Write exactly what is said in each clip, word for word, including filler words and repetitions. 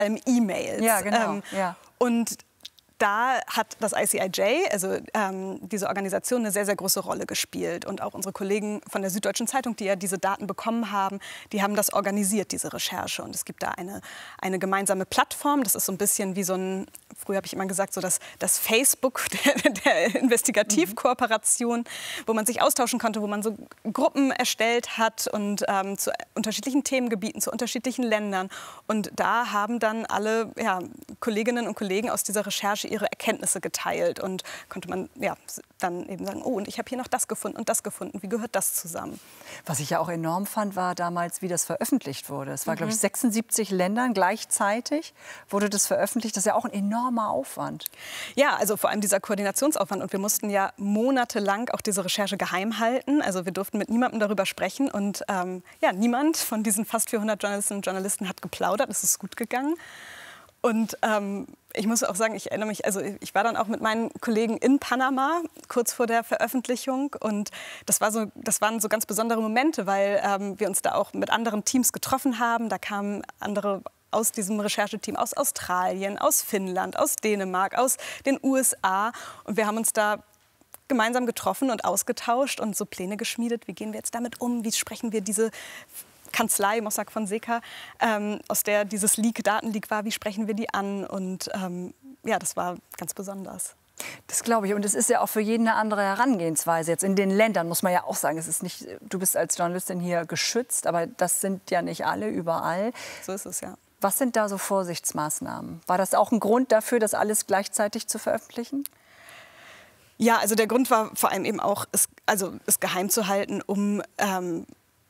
allem E-Mails. Ja, genau. Ähm, ja. Und da hat das I C I J, also ähm, diese Organisation, eine sehr, sehr große Rolle gespielt. Und auch unsere Kollegen von der Süddeutschen Zeitung, die ja diese Daten bekommen haben, die haben das organisiert, diese Recherche. Und es gibt da eine, eine gemeinsame Plattform. Das ist so ein bisschen wie so ein, früher habe ich immer gesagt, so das, das Facebook der, der Investigativkooperation, mhm. wo man sich austauschen konnte, wo man so Gruppen erstellt hat und ähm, zu unterschiedlichen Themengebieten, zu unterschiedlichen Ländern. Und da haben dann alle ja, Kolleginnen und Kollegen aus dieser Recherche ihre Erkenntnisse geteilt und konnte man ja, dann eben sagen, oh, und ich habe hier noch das gefunden und das gefunden. Wie gehört das zusammen? Was ich ja auch enorm fand, war damals, wie das veröffentlicht wurde. Es war, mhm. glaube ich, sechsundsiebzig Ländern gleichzeitig wurde das veröffentlicht. Das ist ja auch ein enormer Aufwand. Ja, also vor allem dieser Koordinationsaufwand. Und wir mussten ja monatelang auch diese Recherche geheim halten. Also wir durften mit niemandem darüber sprechen. Und ähm, ja, niemand von diesen fast vierhundert Journalistinnen und Journalisten hat geplaudert. Es ist gut gegangen. Und ähm, ich muss auch sagen, ich erinnere mich, also ich war dann auch mit meinen Kollegen in Panama kurz vor der Veröffentlichung und das, war so, das waren so ganz besondere Momente, weil ähm, wir uns da auch mit anderen Teams getroffen haben. Da kamen andere aus diesem Rechercheteam aus Australien, aus Finnland, aus Dänemark, aus den U S A und wir haben uns da gemeinsam getroffen und ausgetauscht und so Pläne geschmiedet. Wie gehen wir jetzt damit um? Wie sprechen wir diese Kanzlei Mossack Fonseca, ähm, aus der dieses Leak, Datenleak war, wie sprechen wir die an? Und ähm, ja, das war ganz besonders. Das glaube ich. Und es ist ja auch für jeden eine andere Herangehensweise. Jetzt in den Ländern muss man ja auch sagen, es ist nicht, du bist als Journalistin hier geschützt, aber das sind ja nicht alle überall. So ist es, ja. Was sind da so Vorsichtsmaßnahmen? War das auch ein Grund dafür, das alles gleichzeitig zu veröffentlichen? Ja, also der Grund war vor allem eben auch, es, also es geheim zu halten, um ähm,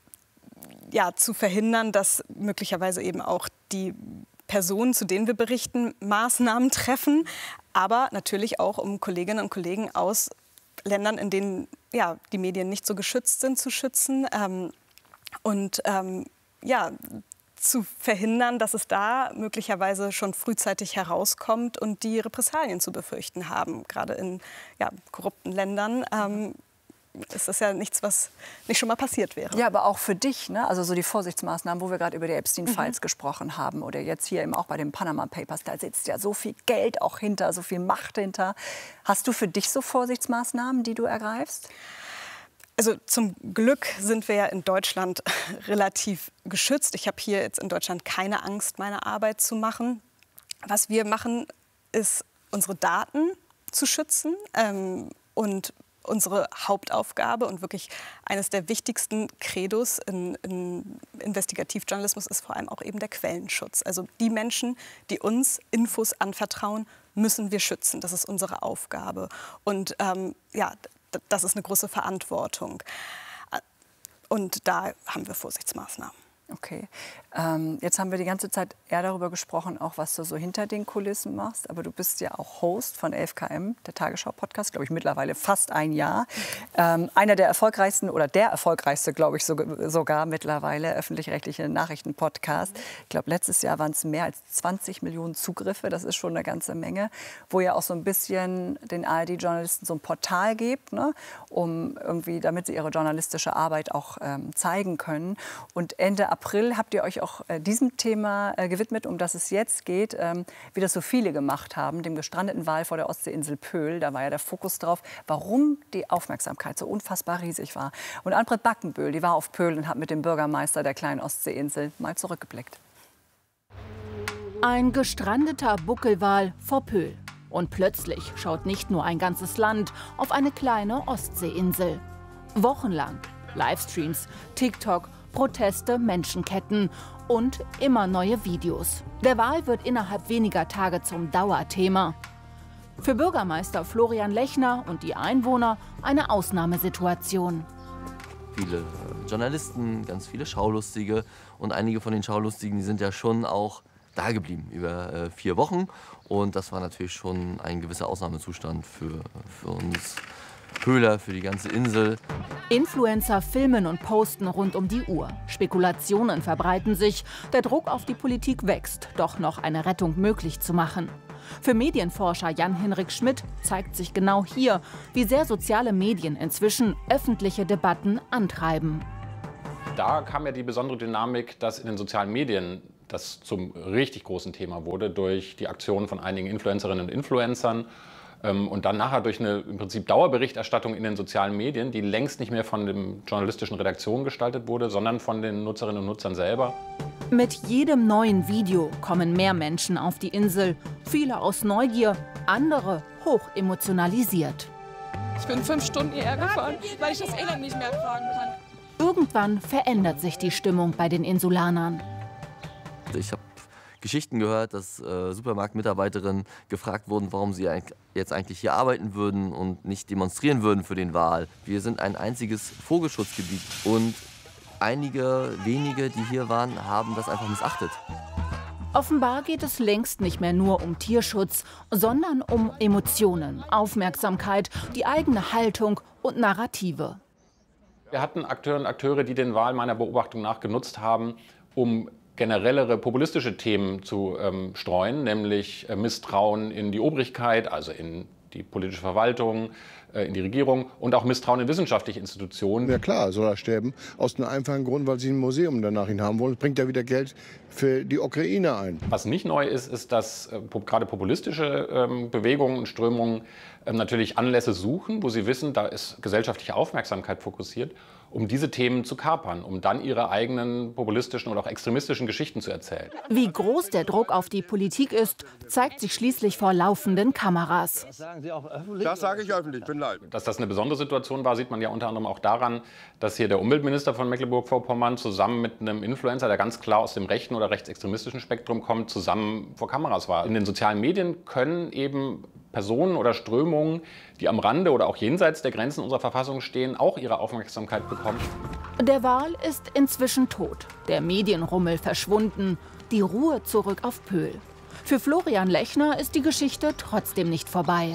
ja, zu verhindern, dass möglicherweise eben auch die Personen, zu denen wir berichten, Maßnahmen treffen, aber natürlich auch, um Kolleginnen und Kollegen aus Ländern, in denen ja, die Medien nicht so geschützt sind, zu schützen ähm, und ähm, ja, zu verhindern, dass es da möglicherweise schon frühzeitig herauskommt und die Repressalien zu befürchten haben, gerade in ja, korrupten Ländern. Ähm, ist das ja nichts, was nicht schon mal passiert wäre. Ja, aber auch für dich, ne? Also so die Vorsichtsmaßnahmen, wo wir gerade über die Epstein-Files mhm. gesprochen haben oder jetzt hier eben auch bei den Panama Papers, da sitzt ja so viel Geld auch hinter, so viel Macht hinter. Hast du für dich so Vorsichtsmaßnahmen, die du ergreifst? Also zum Glück sind wir ja in Deutschland relativ geschützt. Ich habe hier jetzt in Deutschland keine Angst, meine Arbeit zu machen. Was wir machen, ist unsere Daten zu schützen ähm, und unsere Hauptaufgabe und wirklich eines der wichtigsten Credos in, in Investigativjournalismus ist vor allem auch eben der Quellenschutz. Also die Menschen, die uns Infos anvertrauen, müssen wir schützen. Das ist unsere Aufgabe. Und ähm, ja, das ist eine große Verantwortung. Und da haben wir Vorsichtsmaßnahmen. Okay. Ähm, jetzt haben wir die ganze Zeit eher darüber gesprochen, auch was du so hinter den Kulissen machst. Aber du bist ja auch Host von elf K M, der Tagesschau-Podcast, glaube ich, mittlerweile fast ein Jahr. Ähm, einer der erfolgreichsten oder der erfolgreichste, glaube ich, so, sogar mittlerweile, öffentlich-rechtliche Nachrichten-Podcast. Ich glaube, letztes Jahr waren es mehr als zwanzig Millionen Zugriffe. Das ist schon eine ganze Menge. Wo ihr auch so ein bisschen den A R D-Journalisten so ein Portal gebt, ne, um irgendwie, damit sie ihre journalistische Arbeit auch ähm, zeigen können. Und Ende April habt ihr euch auch äh, diesem Thema äh, gewidmet, um das es jetzt geht, ähm, wie das so viele gemacht haben, dem gestrandeten Wal vor der Ostseeinsel Pöhl. Da war ja der Fokus drauf, warum die Aufmerksamkeit so unfassbar riesig war. Und Ann-Britt Backenböhl, die war auf Pöhl und hat mit dem Bürgermeister der kleinen Ostseeinsel mal zurückgeblickt. Ein gestrandeter Buckelwal vor Pöhl. Und plötzlich schaut nicht nur ein ganzes Land auf eine kleine Ostseeinsel. Wochenlang Livestreams, TikTok, Proteste, Menschenketten und immer neue Videos. Der Wal wird innerhalb weniger Tage zum Dauerthema. Für Bürgermeister Florian Lechner und die Einwohner eine Ausnahmesituation. Viele Journalisten, ganz viele Schaulustige und einige von den Schaulustigen, die sind ja schon auch da geblieben über äh, vier Wochen und das war natürlich schon ein gewisser Ausnahmezustand für, für uns Pöhler, für die ganze Insel. Influencer filmen und posten rund um die Uhr. Spekulationen verbreiten sich, der Druck auf die Politik wächst, doch noch eine Rettung möglich zu machen. Für Medienforscher Jan-Henrik Schmidt zeigt sich genau hier, wie sehr soziale Medien inzwischen öffentliche Debatten antreiben. Da kam ja die besondere Dynamik, dass in den sozialen Medien das zum richtig großen Thema wurde durch die Aktionen von einigen Influencerinnen und Influencern. Und dann nachher durch eine im Prinzip Dauerberichterstattung in den sozialen Medien, die längst nicht mehr von den journalistischen Redaktionen gestaltet wurde, sondern von den Nutzerinnen und Nutzern selber. Mit jedem neuen Video kommen mehr Menschen auf die Insel. Viele aus Neugier, andere hoch emotionalisiert. Ich bin fünf Stunden hierher gefahren, weil ich das Elend nicht mehr ertragen kann. Irgendwann verändert sich die Stimmung bei den Insulanern. Ich habe Geschichten gehört, dass äh, Supermarktmitarbeiterinnen gefragt wurden, warum sie jetzt eigentlich hier arbeiten würden und nicht demonstrieren würden für den Wal. Wir sind ein einziges Vogelschutzgebiet und einige wenige, die hier waren, haben das einfach missachtet. Offenbar geht es längst nicht mehr nur um Tierschutz, sondern um Emotionen, Aufmerksamkeit, die eigene Haltung und Narrative. Wir hatten Akteure und Akteure, die den Wal meiner Beobachtung nach genutzt haben, um generellere populistische Themen zu ähm, streuen, nämlich äh, Misstrauen in die Obrigkeit, also in die politische Verwaltung, äh, in die Regierung und auch Misstrauen in wissenschaftliche Institutionen. Ja klar, soll er sterben, aus einem einfachen Grund, weil sie ein Museum danach ihn haben wollen. Das bringt ja wieder Geld für die Ukraine ein. Was nicht neu ist, ist, dass äh, gerade populistische ähm, Bewegungen und Strömungen äh, natürlich Anlässe suchen, wo sie wissen, da ist gesellschaftliche Aufmerksamkeit fokussiert, um diese Themen zu kapern, um dann ihre eigenen populistischen oder auch extremistischen Geschichten zu erzählen. Wie groß der Druck auf die Politik ist, zeigt sich schließlich vor laufenden Kameras. Das sagen Sie auch öffentlich? Das sage ich öffentlich, bin leid. Dass das eine besondere Situation war, sieht man ja unter anderem auch daran, dass hier der Umweltminister von Mecklenburg-Vorpommern zusammen mit einem Influencer, der ganz klar aus dem rechten oder rechtsextremistischen Spektrum kommt, zusammen vor Kameras war. In den sozialen Medien können eben Personen oder Strömungen, die am Rande oder auch jenseits der Grenzen unserer Verfassung stehen, auch ihre Aufmerksamkeit bekommen. Der Wal ist inzwischen tot, der Medienrummel verschwunden, die Ruhe zurück auf Pöhl. Für Florian Lechner ist die Geschichte trotzdem nicht vorbei.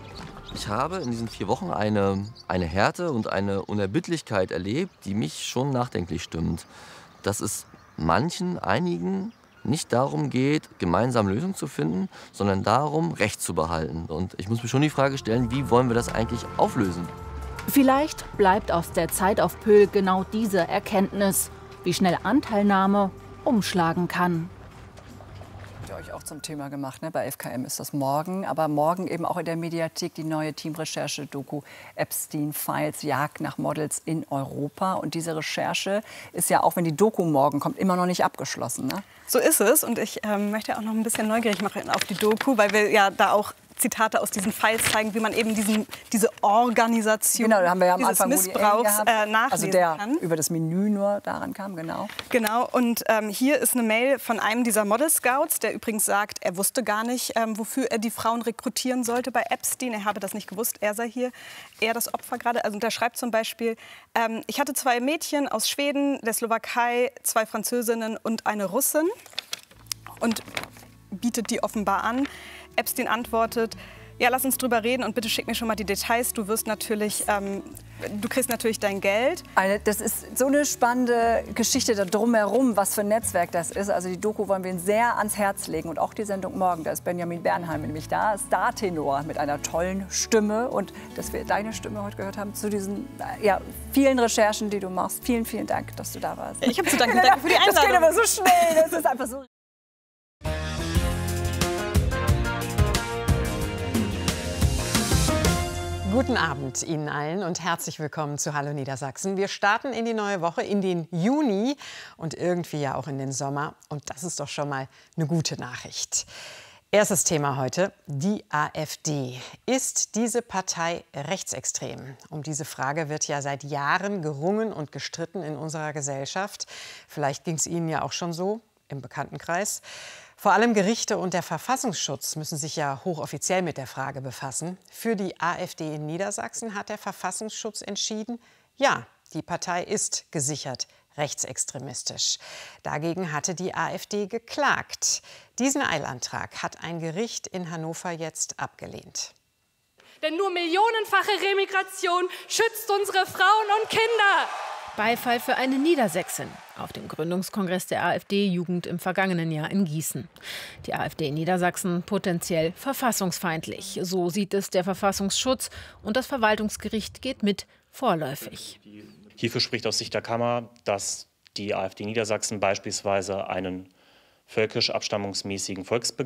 Ich habe in diesen vier Wochen eine, eine Härte und eine Unerbittlichkeit erlebt, die mich schon nachdenklich stimmt. Dass es manchen, einigen nicht darum geht, gemeinsam Lösungen zu finden, sondern darum, Recht zu behalten. Und ich muss mir schon die Frage stellen, wie wollen wir das eigentlich auflösen? Vielleicht bleibt aus der Zeit auf Pöhl genau diese Erkenntnis, wie schnell Anteilnahme umschlagen kann. Habt ihr euch auch zum Thema gemacht, ne? Bei F K M ist das morgen, aber morgen eben auch in der Mediathek die neue Teamrecherche-Doku Epstein Files, Jagd nach Models in Europa. Und diese Recherche ist ja, auch wenn die Doku morgen kommt, immer noch nicht abgeschlossen, ne? So ist es und ich ähm, möchte auch noch ein bisschen neugierig machen auf die Doku, weil wir ja da auch Zitate aus diesen Files zeigen, wie man eben diesen, diese Organisation genau, da haben wir ja am dieses Anfang Missbrauchs äh, nachlesen also der kann. über das Menü nur daran kam, genau. Genau, und ähm, hier ist eine Mail von einem dieser Model Scouts, der übrigens sagt, er wusste gar nicht, ähm, wofür er die Frauen rekrutieren sollte bei Epstein. Er habe das nicht gewusst, er sei hier eher das Opfer gerade. Also der schreibt zum Beispiel, ähm, ich hatte zwei Mädchen aus Schweden, der Slowakei, zwei Französinnen und eine Russin und bietet die offenbar an. Epstein antwortet, ja, lass uns drüber reden und bitte schick mir schon mal die Details. Du wirst natürlich, ähm, du kriegst natürlich dein Geld. Eine, das ist so eine spannende Geschichte da drumherum, was für ein Netzwerk das ist. Also die Doku wollen wir Ihnen sehr ans Herz legen und auch die Sendung morgen. Da ist Benjamin Bernheim nämlich da, Star-Tenor mit einer tollen Stimme und dass wir deine Stimme heute gehört haben zu diesen ja, vielen Recherchen, die du machst. Vielen, vielen Dank, dass du da warst. Ich habe zu danken, danke für die Einladung. Das geht aber so schnell, das ist einfach so. Guten Abend Ihnen allen und herzlich willkommen zu Hallo Niedersachsen. Wir starten in die neue Woche, in den Juni und irgendwie ja auch in den Sommer. Und das ist doch schon mal eine gute Nachricht. Erstes Thema heute, die AfD. Ist diese Partei rechtsextrem? Um diese Frage wird ja seit Jahren gerungen und gestritten in unserer Gesellschaft. Vielleicht ging es Ihnen ja auch schon so im Bekanntenkreis. Vor allem Gerichte und der Verfassungsschutz müssen sich ja hochoffiziell mit der Frage befassen. Für die AfD in Niedersachsen hat der Verfassungsschutz entschieden, ja, die Partei ist gesichert rechtsextremistisch. Dagegen hatte die AfD geklagt. Diesen Eilantrag hat ein Gericht in Hannover jetzt abgelehnt. Denn nur millionenfache Remigration schützt unsere Frauen und Kinder. Beifall für eine Niedersächsin auf dem Gründungskongress der AfD-Jugend im vergangenen Jahr in Gießen. Die AfD in Niedersachsen potenziell verfassungsfeindlich. So sieht es der Verfassungsschutz und das Verwaltungsgericht geht mit vorläufig. Hierfür spricht aus Sicht der Kammer, dass die AfD Niedersachsen beispielsweise einen völkisch-abstammungsmäßigen Volksbegehren.